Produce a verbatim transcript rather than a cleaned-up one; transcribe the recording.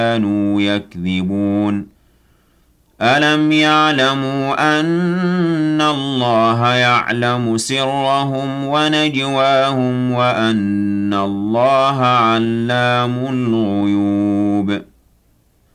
كانوا يكذبون ألم يعلموا أن الله يعلم سرهم ونجواهم وأن الله علام الغيوب